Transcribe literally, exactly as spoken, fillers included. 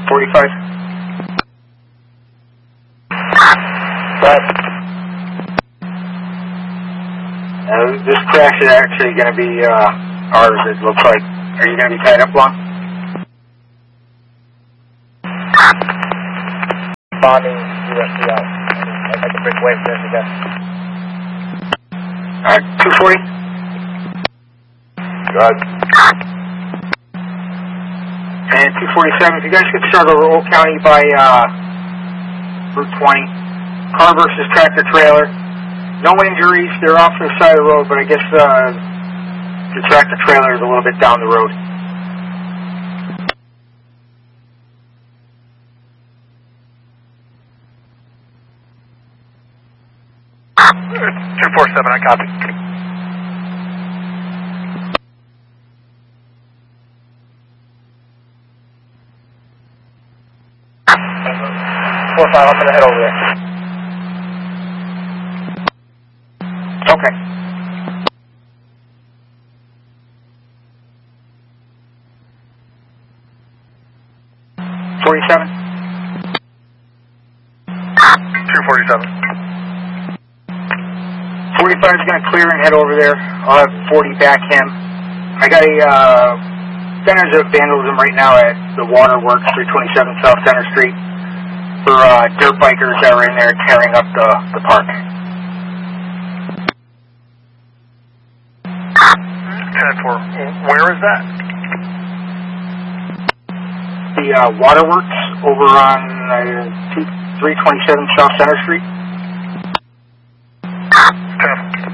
forty-five. But uh, this crash is actually going to be uh, ours, it looks like. Are you going to be tied up long? Bonding U S C out. I can break away from this, I guess. Alright, two forty. Good. And two forty-seven, if you guys could start over Old County by uh, Route twenty. Car versus tractor trailer. No injuries, they're off to the side of the road, but I guess uh, the tractor trailer is a little bit down the road. two four seven, I copy. four five, I'm going to head over there. Okay. forty-seven. two forty-seven. forty-five is going to clear and head over there. I'll have forty back him. I got a uh, centers of vandalism right now at the Waterworks, three twenty-seven South Center Street, for uh, dirt bikers that are in there tearing up the, the park. ten four. Where is that? The uh, Waterworks over on uh, three twenty-seven South Center Street.